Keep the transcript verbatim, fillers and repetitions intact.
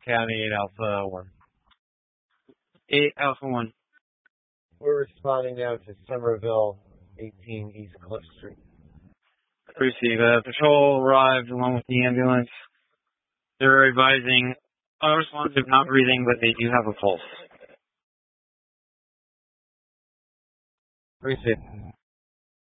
County eight Alpha one. eight Alpha one. We're responding now to Somerville, eighteen East Cliff Street. Receive. Uh, patrol arrived along with the ambulance. They're advising unresponsive, not breathing, but they do have a pulse. Receive.